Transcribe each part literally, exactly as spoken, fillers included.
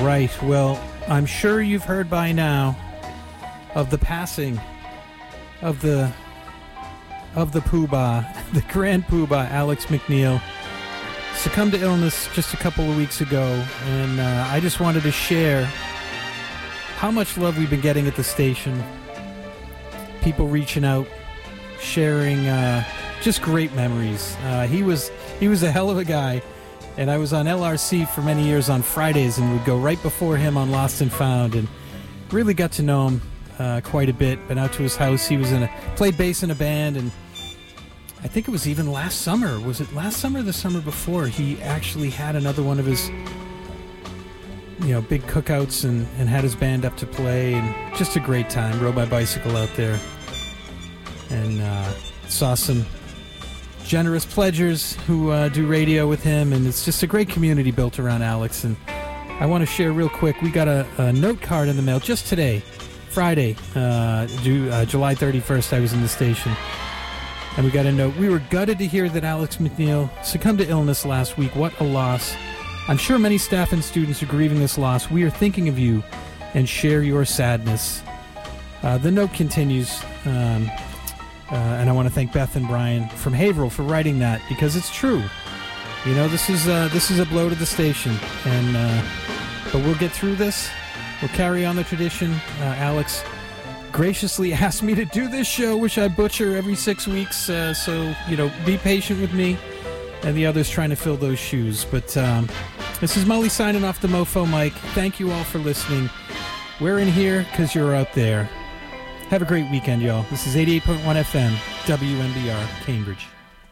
right. Well, I'm sure you've heard by now of the passing of the of the poobah, the grand poobah, Alex McNeil. Succumbed to illness just a couple of weeks ago, and uh, I just wanted to share how much love we've been getting at the station. People reaching out, sharing uh, just great memories. Uh, he was he was a hell of a guy, and I was on L R C for many years on Fridays, and would go right before him on Lost and Found, and really got to know him uh, quite a bit. Been out to his house. He was in a played bass in a band, and I think it was even last summer. Was it last summer or the summer before? He actually had another one of his, you know, big cookouts and, and had his band up to play, and just a great time. Rode my bicycle out there and uh, saw some generous pledgers who uh, do radio with him, and it's just a great community built around Alex. And I want to share real quick, we got a, a note card in the mail just today, Friday, uh, due, uh, July thirty-first. I was in the station. And we got a note. We were gutted to hear that Alex McNeil succumbed to illness last week. What a loss. I'm sure many staff and students are grieving this loss. We are thinking of you and share your sadness. Uh, the note continues, um, uh, and I want to thank Beth and Brian from Haverhill for writing that, because it's true. You know, this is uh, this is a blow to the station, and uh, but we'll get through this. We'll carry on the tradition. Uh, Alex graciously asked me to do this show, which I butcher every six weeks. Uh, so, you know, be patient with me and the others trying to fill those shoes. But um, this is Mully signing off the Mofo Mic. Thank you all for listening. We're in here because you're out there. Have a great weekend, y'all. This is eighty-eight point one F M, W M B R, Cambridge.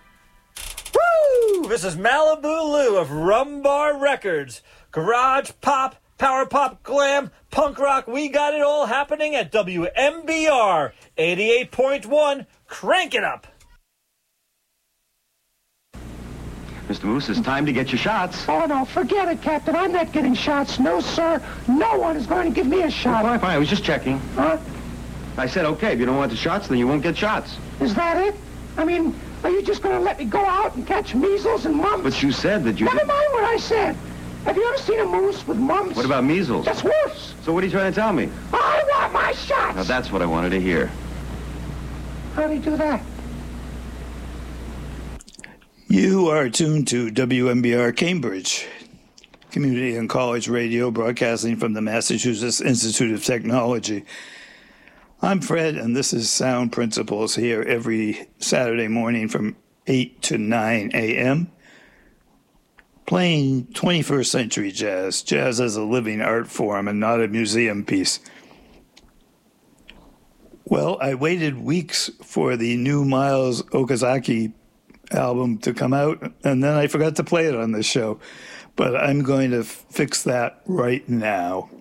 Woo! This is Malibu Lou of Rumbar Records. Garage pop, power pop, glam, punk rock, we got it all happening at W M B R eighty-eight point one. Crank it up! Mister Moose, it's time to get your shots. Oh, no, forget it, Captain. I'm not getting shots. No, sir. No one is going to give me a shot. Fine, fine. I was just checking. Huh? I said, okay, if you don't want the shots, then you won't get shots. Is that it? I mean, are you just going to let me go out and catch measles and mumps? But you said that you... Never didn't... mind what I said. Have you ever seen a moose with mumps? What about measles? That's worse. So what are you trying to tell me? I want my shots. Now, that's what I wanted to hear. How do you do that? You are tuned to W M B R Cambridge, community and college radio, broadcasting from the Massachusetts Institute of Technology. I'm Fred, and this is Sound Principles, here every Saturday morning from eight to nine a.m., playing twenty-first century jazz, jazz as a living art form and not a museum piece. Well, I waited weeks for the new Miles Okazaki album to come out, and then I forgot to play it on this show. But I'm going to fix that right now.